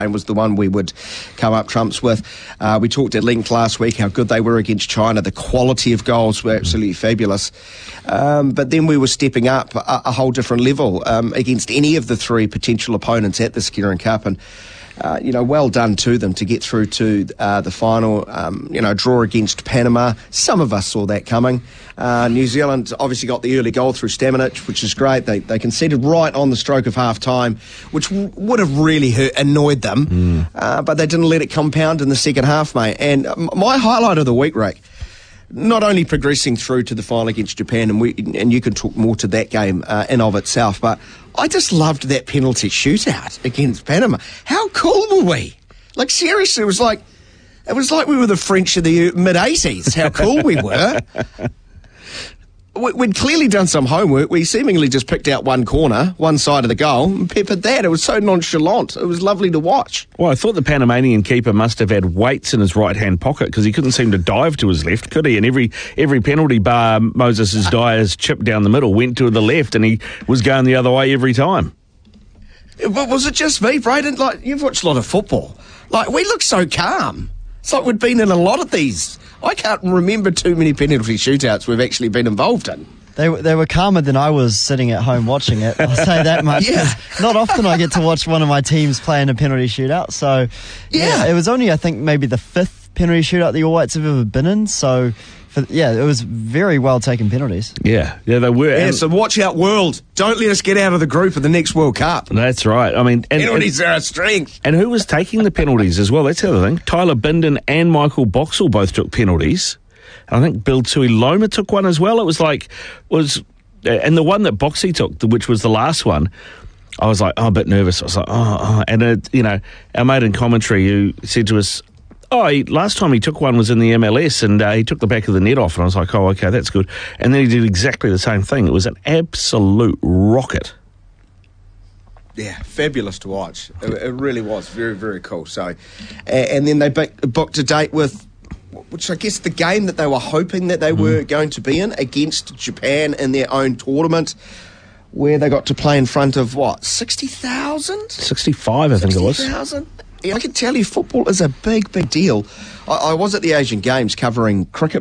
was the one we would come up trumps with. We talked at length last week how good they were against China. The quality of goals were absolutely fabulous. But then we were stepping up a whole different level against any of the three potential opponents at the Kirin Cup. And well done to them to get through to the final, draw against Panama. Some of us saw that coming. New Zealand obviously got the early goal through Stamenic, which is great. They conceded right on the stroke of half-time, which would have really annoyed them, but they didn't let it compound in the second half, mate. And my highlight of the week, Rick, not only progressing through to the final against Japan, and you can talk more to that game in of itself, but I just loved that penalty shootout against Panama. How cool were we? Like, seriously, it was like we were the French of the mid-'80s, how cool we were. We'd clearly done some homework. We seemingly just picked out one corner, one side of the goal, and peppered that. It was so nonchalant. It was lovely to watch. Well, I thought the Panamanian keeper must have had weights in his right-hand pocket because he couldn't seem to dive to his left, could he? And every penalty bar Moses Dyer's chipped down the middle went to the left, and he was going the other way every time. But was it just me, Braden? Like, you've watched a lot of football. Like, we look so calm. It's like we'd been in a lot of these. I can't remember too many penalty shootouts we've actually been involved in. They were calmer than I was sitting at home watching it. I'll say that much. Yeah. Not often I get to watch one of my teams play in a penalty shootout. So, yeah, it was only, I think, maybe the fifth penalty shootout the All Whites have ever been in. So, it was very well taken penalties. Yeah, they were. Yeah, so watch out, world. Don't let us get out of the group of the next World Cup. That's right. I mean, penalties are our strength. And who was taking the penalties as well? That's the other thing. Tyler Bindon and Michael Boxall both took penalties. And I think Bill Tuiloma took one as well. And the one that Boxy took, which was the last one, I was like, a bit nervous. I was like, and our mate in commentary who said to us, last time he took one was in the MLS and he took the back of the net off. And I was like, okay, that's good. And then he did exactly the same thing. It was an absolute rocket. Yeah, fabulous to watch. It really was very, very cool. So, and then they booked a date with, which I guess the game that they were hoping that they were going to be in against Japan in their own tournament, where they got to play in front of, 60,000? 65, I think it was. 60,000? I can tell you football is a big, big deal. I was at the Asian Games covering cricket